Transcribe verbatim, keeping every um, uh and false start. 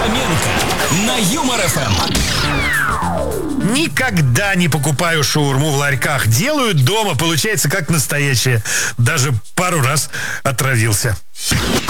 Фоменко на Юмор эф эм. Никогда не покупаю шаурму в ларьках. Делаю дома, получается как настоящее. Даже пару раз отравился.